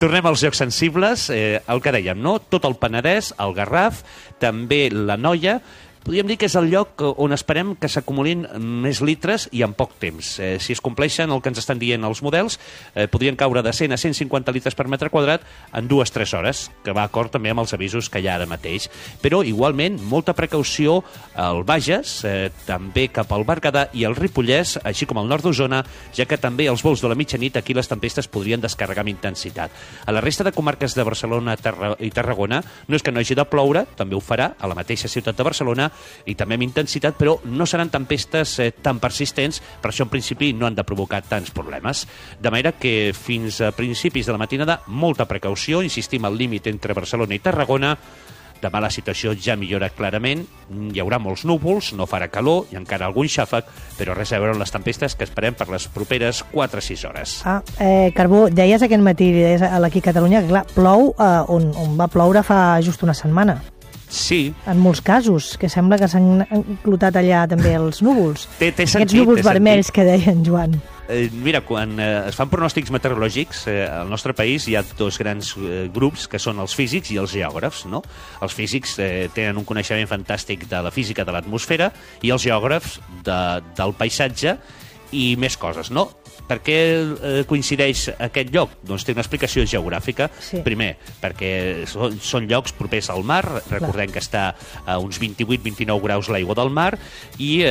Tornem als llocs sensibles, el que dèiem, no? Tot el Penedès, el Garraf, també l'Anoia. Podríem dir que és el lloc on esperem que s'acumulin més litres i en poc temps. Si es compleixen el que ens estan dient els models, podrien caure de 100 a 150 litres per metre quadrat en 2-3 hores, que va acord també amb els avisos que hi ha ara mateix. Però, igualment, molta precaució al Bages, també cap al Berguedà i al Ripollès, així com al nord d'Osona, ja que també als vols de la mitjanit aquí les tempestes podrien descarregar amb intensitat. A la resta de comarques de Barcelona i Tarragona no és que no hagi de ploure, també ho farà a la mateixa ciutat de Barcelona, i també amb intensitat, però no seran tempestes tan persistents, per això en principi no han de provocar tants problemes. De manera que fins a principis de la matinada, molta precaució, insistim al límit entre Barcelona i Tarragona. Demà la situació ja millora clarament, hi haurà molts núvols, no farà calor i encara algun xàfec, però res a veure amb les tempestes que esperem per les properes 4-6 hores. Carbó, deies aquest matí, deies a l'Aquí Catalunya, que clar, plou on va ploure fa just una setmana. Sí. En molts casos, que sembla que s'han enclotat allà també els núvols. Té sentit. Aquests núvols vermells que deien, Joan. Mira, quan es fan pronòstics meteorològics, al nostre país hi ha dos grans grups, que són els físics i els geògrafs, no? Els físics tenen un coneixement fantàstic de la física de l'atmosfera i els geògrafs del paisatge i més coses, no? Per què coincideix aquest lloc? Doncs té una explicació geogràfica. Sí. Primer, perquè són llocs propers al mar, recordem que està a uns 28-29 graus l'aigua del mar, i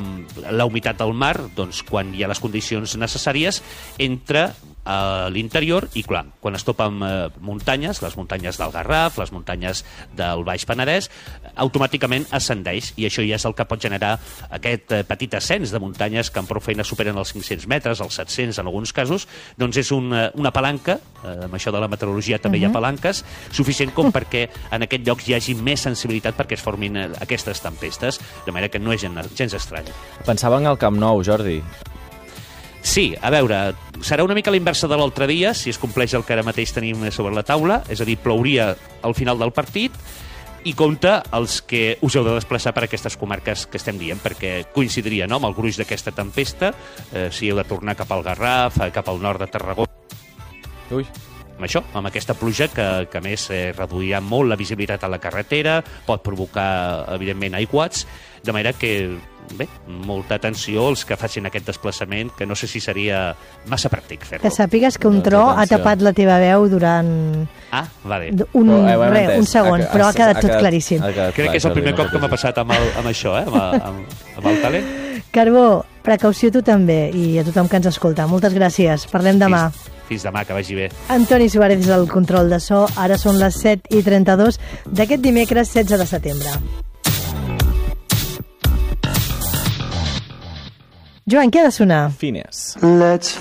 la humitat del mar, doncs, quan hi ha les condicions necessàries, entra a l'interior i, clar, quan es topa amb muntanyes, les muntanyes del Garraf, les muntanyes del Baix Penedès, automàticament ascendeix, i això ja és el que pot generar aquest petit ascens de muntanyes que amb prou feina superen els 500 metres, els 700 en alguns casos. Doncs és una palanca, amb això de la meteorologia també hi ha palanques, suficient com perquè en aquest lloc hi hagi més sensibilitat perquè es formin aquestes tempestes, de manera que no és gens estrany. Pensava en el Camp Nou, Jordi. Sí, a veure, serà una mica la inversa de l'altre dia, si es compleix el que ara mateix tenim sobre la taula, és a dir, plouria al final del partit, i compte els que us heu de desplaçar per aquestes comarques que estem dient, perquè coincidiria, no?, amb el gruix d'aquesta tempesta, si heu de tornar cap al Garraf, cap al nord de Tarragona. Ui. Amb això, amb aquesta pluja que a més reduirà molt la visibilitat a la carretera, pot provocar, evidentment, aiguats, de manera que, bé, molta atenció als que facin aquest desplaçament, que no sé si seria massa pràctic fer-lo. Que sàpigues que un tro ha tapat la teva veu durant... Vale. Un segon, però ha quedat tot claríssim. Crec que és el primer cop que m'ha passat amb això, amb el talent. Carbó, precaució tu també, i a tothom que ens escolta. Moltes gràcies. Parlem demà. Fins demà, que vagi bé. Antoni Suárez és el control de so. Ara són les 7:32 d'aquest dimecres 16 de setembre. Joan, què ha de sonar? Fines. Let's